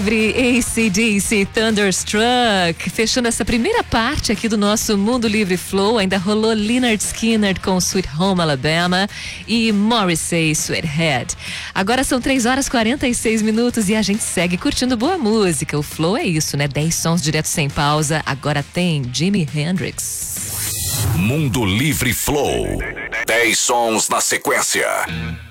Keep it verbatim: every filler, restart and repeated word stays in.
A C D C Thunderstruck, fechando essa primeira parte aqui do nosso Mundo Livre Flow. Ainda rolou Lynyrd Skynyrd com Sweet Home Alabama e Morrissey Sweathead. Agora são três horas e quarenta e seis minutos e a gente segue curtindo boa música. O Flow é isso, né? dez sons direto sem pausa. Agora tem Jimi Hendrix. Mundo Livre Flow. dez sons na sequência.